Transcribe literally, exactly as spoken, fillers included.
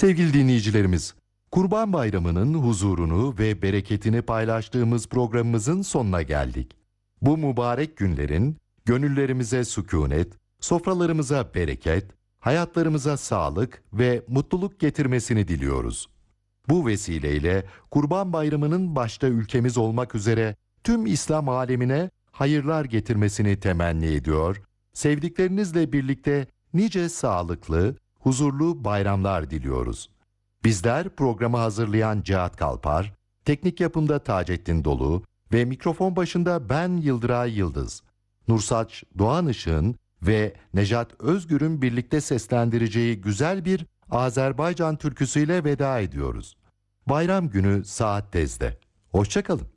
Sevgili dinleyicilerimiz, Kurban Bayramı'nın huzurunu ve bereketini paylaştığımız programımızın sonuna geldik. Bu mübarek günlerin gönüllerimize sükunet, sofralarımıza bereket, hayatlarımıza sağlık ve mutluluk getirmesini diliyoruz. Bu vesileyle Kurban Bayramı'nın başta ülkemiz olmak üzere tüm İslam alemine hayırlar getirmesini temenni ediyor, sevdiklerinizle birlikte nice sağlıklı, huzurlu bayramlar diliyoruz. Bizler programı hazırlayan Cihat Kalpar, teknik yapımda Taceddin Dolu ve mikrofon başında ben Yıldıray Yıldız. Nursaç Doğan Işık'ın ve Nejat Özgür'ün birlikte seslendireceği güzel bir Azerbaycan türküsüyle veda ediyoruz. Bayram günü saat tezde. Hoşça kalın.